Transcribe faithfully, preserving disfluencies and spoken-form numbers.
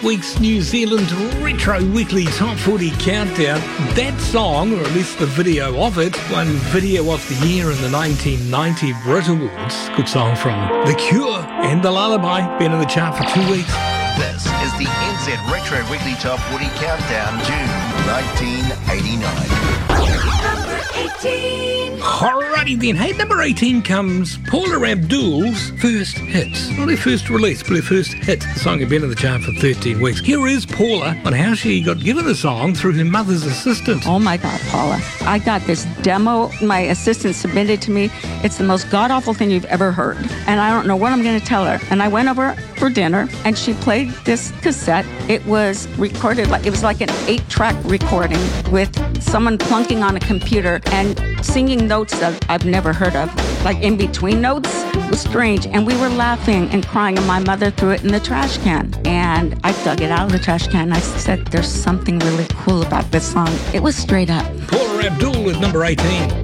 week's New Zealand Retro Weekly Top forty Countdown. That song, or at least the video of it, won Video of the Year in the nineteen ninety Brit Awards. Good song from The Cure and The Lullaby. Been in the chart for two weeks. This is the N Z Retro Weekly Top forty Countdown, June nineteen eighty-nine. Number eighteen. Alrighty then. Hey, number eighteen comes Paula Abdul's first hit. Not her first release, but her first hit. The song had been in the chart for thirteen weeks. Here is Paula on how she got given the song through her mother's assistant. Oh my God, Paula. I got this demo my assistant submitted to me. It's the most god-awful thing you've ever heard. And I don't know what I'm going to tell her. And I went over for dinner and she played this cassette. It was recorded like, it was like an eight-track recording with someone plunking on a computer and singing notes that I've never heard of, like in between notes. It was strange. And we were laughing and crying, and my mother threw it in the trash can. And I dug it out of the trash can. I said, there's something really cool about this song. It was straight up. Paula Abdul with number eighteen.